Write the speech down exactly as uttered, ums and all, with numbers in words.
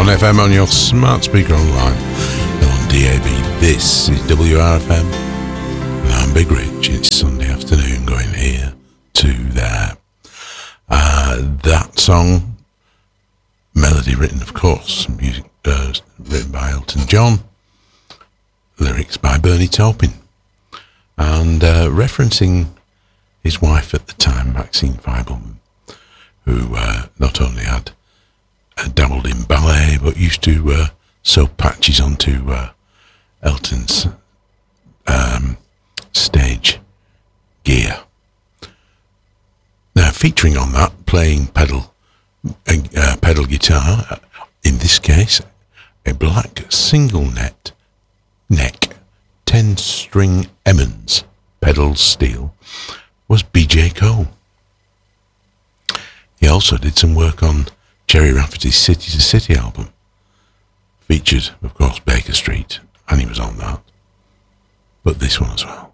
on F M, on your smart speaker, online, and on D A B. This is W R F M, and I'm Big Rich. It's Sunday afternoon, going here to there. Uh, that song, melody written, of course, music uh, written by Elton John, lyrics by Bernie Taupin, and uh, referencing his wife at the time, Maxine Feibelman, who uh, not only had uh, dabbled in ballet, but used to uh, sew patches onto uh, Elton's um, stage gear. Now, featuring on that, playing pedal uh, pedal guitar, uh, in this case, a black single net neck ten string Emmons pedal steel, was B J Cole. He also did some work on Jerry Rafferty's City to City album. Featured, of course, Baker Street, and he was on that. But this one as well.